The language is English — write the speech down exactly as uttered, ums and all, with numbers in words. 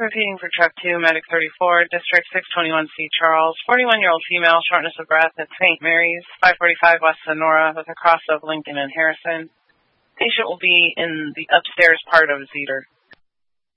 Repeating for truck two, medic thirty-four, district six twenty-one C Charles, forty-one-year-old female, shortness of breath at Saint Mary's, five forty-five West Sonora, with a cross of Lincoln and Harrison. Patient will be in the upstairs part of Cedar.